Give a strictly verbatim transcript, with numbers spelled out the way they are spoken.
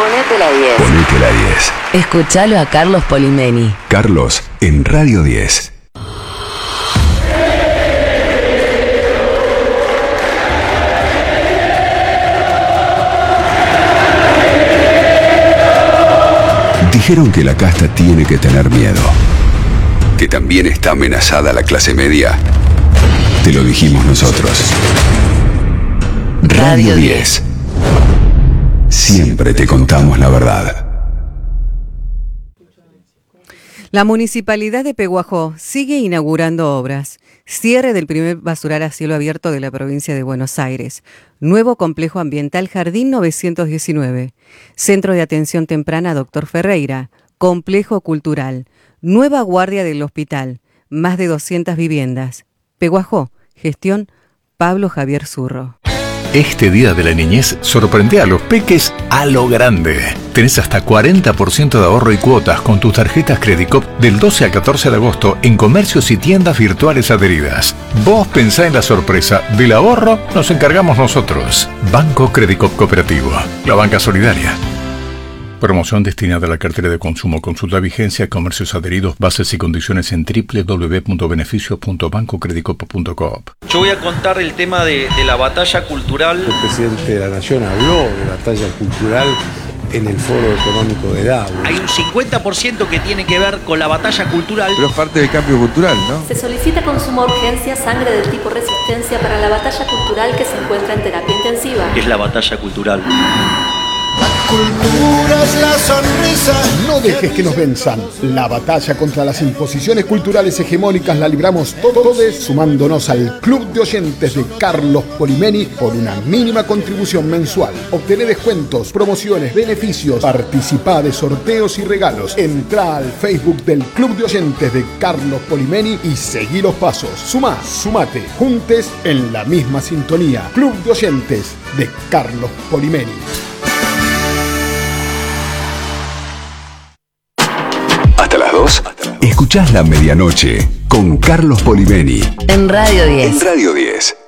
Ponete la diez. Ponete la diez. Escuchalo a Carlos Polimeni. Carlos en Radio diez. Dijeron que la casta tiene que tener miedo, que también está amenazada la clase media. Te lo dijimos nosotros. Radio diez. Siempre te contamos la verdad. La Municipalidad de Peguajó sigue inaugurando obras. Cierre del primer basural a cielo abierto de la provincia de Buenos Aires. Nuevo complejo ambiental Jardín novecientos diecinueve. Centro de atención temprana Doctor Ferreira. Complejo cultural. Nueva guardia del hospital. Más de doscientas viviendas. Peguajó. Gestión Pablo Javier Zurro. Este Día de la Niñez sorprende a los peques a lo grande. Tenés hasta cuarenta por ciento de ahorro y cuotas con tus tarjetas Credicop del doce al catorce de agosto en comercios y tiendas virtuales adheridas. Vos pensá en la sorpresa. Del ahorro nos encargamos nosotros. Banco Credicop Cooperativo. La banca solidaria. Promoción destinada a la cartera de consumo. Consulta vigencia, comercios adheridos, bases y condiciones en doble u doble u doble u punto beneficios punto banco credicop punto coop. Yo voy a contar el tema de, de la batalla cultural. El presidente de la Nación habló de batalla cultural en el Foro Económico de Davos. Hay un cincuenta por ciento que tiene que ver con la batalla cultural. Pero es parte del cambio cultural, ¿no? Se solicita con suma urgencia sangre del tipo resistencia para la batalla cultural que se encuentra en terapia intensiva. ¿Qué es la batalla cultural? Cultura es la sonrisa. No dejes que nos venzan. La batalla contra las imposiciones culturales hegemónicas la libramos todos sumándonos al Club de Oyentes de Carlos Polimeni por una mínima contribución mensual. Obtené descuentos, promociones, beneficios, participá de sorteos y regalos. Entrá al Facebook del Club de Oyentes de Carlos Polimeni y seguí los pasos. Sumá, sumate, juntes en la misma sintonía. Club de Oyentes de Carlos Polimeni. Hasta las dos, escuchás La Medianoche con Carlos Polimeni. En Radio diez. En Radio diez.